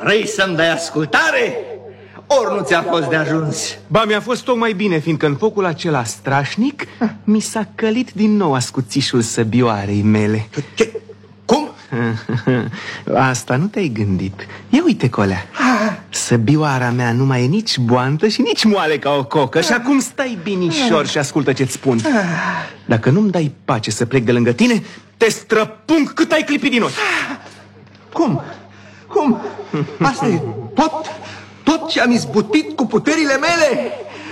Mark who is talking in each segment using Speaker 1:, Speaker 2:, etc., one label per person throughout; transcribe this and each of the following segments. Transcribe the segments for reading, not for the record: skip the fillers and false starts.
Speaker 1: Vrei să-mi dai ascultare? Ori nu ți-a fost de ajuns?
Speaker 2: Ba, mi-a fost tocmai bine, fiindcă în focul acela strașnic mi s-a călit din nou ascuțișul săbioarei mele.
Speaker 1: Ce? Cum?
Speaker 2: Asta nu te-ai gândit. Ia uite, Colea, săbioara mea nu mai e nici boantă și nici moale ca o cocă. Și acum stai binișor și ascultă ce-ți spun. Dacă nu-mi dai pace să plec de lângă tine, te străpung cât ai clipit din ochi.
Speaker 1: Cum? Cum? Asta e tot ce am izbutit cu puterile mele?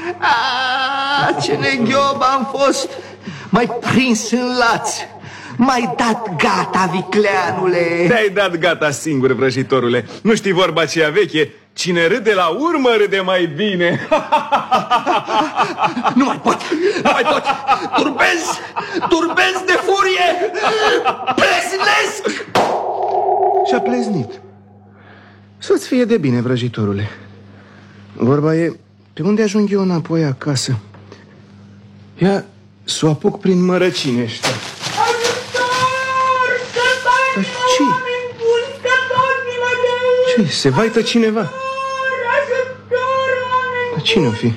Speaker 1: Ce neghiob am fost! M-ai prins în laț. M-ai dat gata, vicleanule.
Speaker 2: Te-ai dat gata singur, vrăjitorule. Nu știi vorba aceea veche? Cine râde la urmă râde mai bine.
Speaker 1: Nu mai pot, nu mai pot. Turbez de furie. Pleznesc.
Speaker 2: Și-a pleznit. Să-ți fie de bine, vrăjitorule. Vorba e, pe unde ajung eu înapoi acasă? Ia s-o apuc prin mărăcine ăștia. Dar ce? Ce? Se vaită cineva? Dar cine o fi?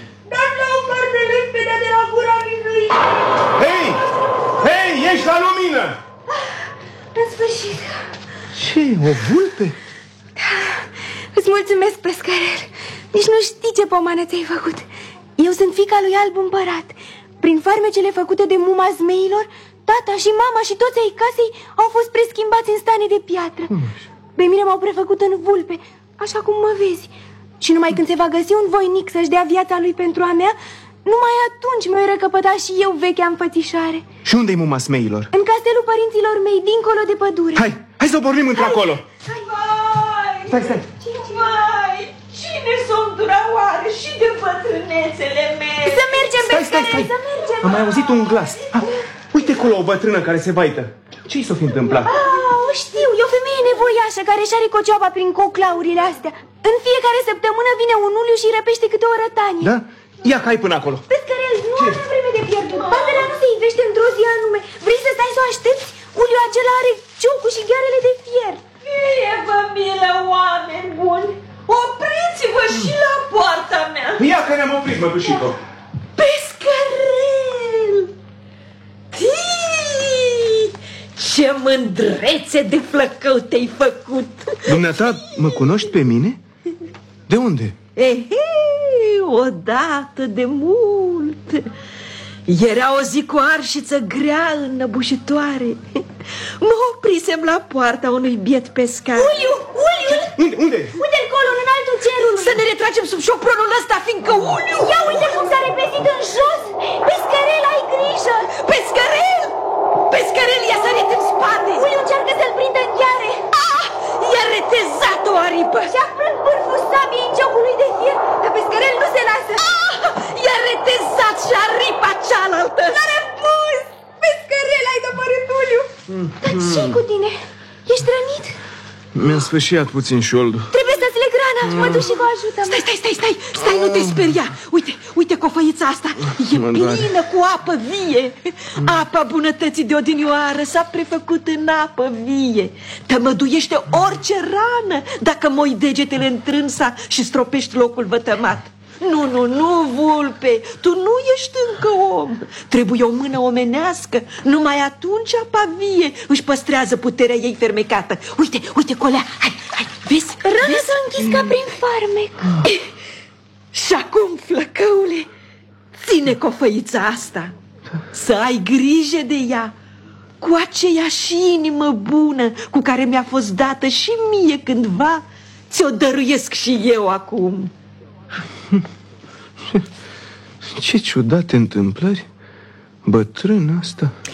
Speaker 2: Hei! Hei, ești la lumină!
Speaker 3: În sfârșit.
Speaker 2: Ce? O vulpe?
Speaker 3: Îți mulțumesc, pescărel. Nici nu știi ce pomană ți-ai făcut. Eu sunt fiica lui Alb Împărat. Prin farmecele făcute de muma zmeilor, tata și mama și toți ai casei au fost preschimbați în stane de piatră. Pe mine m-au prefăcut în vulpe, așa cum mă vezi. Și numai când se va găsi un voinic să-și dea viața lui pentru a mea, numai atunci mi-o răcăpăta și eu vechea înfățișare.
Speaker 2: Și unde-i muma zmeilor?
Speaker 3: În castelul părinților mei, dincolo de pădure.
Speaker 2: Hai să o pornim într-acolo.
Speaker 3: Stai.
Speaker 4: Vai, cine s-o oare și de bătrânețele mele?
Speaker 3: Să mergem, pescărel, să mergem.
Speaker 2: Am mai auzit un glas. Uite acolo o bătrână care se vaită. Ce-i s-o fi întâmplat?
Speaker 3: O știu, e o femeie nevoiașă care își are cocioaba prin coclaurile astea. În fiecare săptămână vine un uliu și răpește câte o rătanie.
Speaker 2: Da? Ia că ai până acolo.
Speaker 3: Pescărel, nu am vreme de pierdut. Tatăl nu se ivește într-o zi anume. Vrei să stai să o aștepți? Uliul acela are ciocul și ghearele de fier.
Speaker 4: Fie-vă milă, oameni buni! Opriți-vă și la poarta mea!
Speaker 2: Ia că ne-am oprit, mătușico.
Speaker 4: Pescărel! Ce mândrețe de flăcău te-ai făcut!
Speaker 2: Dumneata, mă cunoști pe mine? De unde?
Speaker 4: Odată de mult. Era o zi cu arșiță grea înnăbușitoare. Mă oprisem la poarta unui biet pescar.
Speaker 3: Uliu!
Speaker 2: Unde?
Speaker 3: Uite-l colo, în altul cerului.
Speaker 4: Să ne retragem sub șopronul ăsta, fiindcă Uliu...
Speaker 3: Ia uite cum s-a repezit în jos. Pescărel, ai grijă.
Speaker 4: Pescărel! Pescărel i-a sărit în spate.
Speaker 3: Uliu încearcă să-l prindă în gheare.
Speaker 4: I-a retezat o aripă.
Speaker 3: Și-a frânt vârful sabiei în ciocul lui de fier. Dar pescărel nu se lasă.
Speaker 4: I-a retezat și aripa cealaltă.
Speaker 3: L-a pus! Pescărel, ai dămărât Uliu. Dar ce-i cu tine? Ești rănit?
Speaker 2: Mi-a sfâșiat puțin șoldul.
Speaker 3: Trebuie să-ți leg rana. Mătușico, ajută-mă.
Speaker 4: Stai, nu te speria. Uite cofăița asta. E plină cu apă vie. Apa bunătății de odinioară s-a prefăcut în apă vie. Tămăduiește orice rană dacă moi degetele întrânsa și stropești locul vătămat. Nu, vulpe, tu nu ești încă om. Trebuie o mână omenească. Numai atunci apa vie își păstrează puterea ei fermecată. Uite, Colea, hai, vezi?
Speaker 3: Rana s-a închis ca prin farmec.
Speaker 4: Și acum, flăcăule, ține cofăița asta. Să ai grijă de ea, cu aceeași inimă bună cu care mi-a fost dată și mie cândva. Ți-o dăruiesc și eu acum.
Speaker 2: Ce ciudate întâmplări. Bătrână asta.